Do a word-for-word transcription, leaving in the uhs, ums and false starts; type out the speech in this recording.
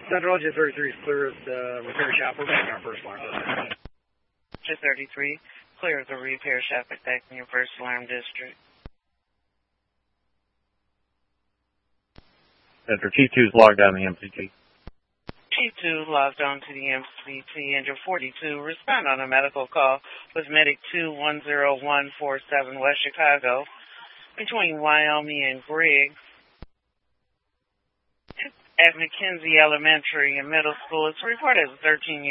Central, J thirty-three is clear of the repair shop. We're back in our first alarm. J thirty-three, clear of the repair shop at back in your first alarm district. Center T two is logged on the M C T. T two logged on to the M C T. Engine forty-two, respond on a medical call with Medic two one zero one four seven West Chicago between Wyoming and Griggs at McKenzie Elementary and Middle School. It's reported as a thirteen-year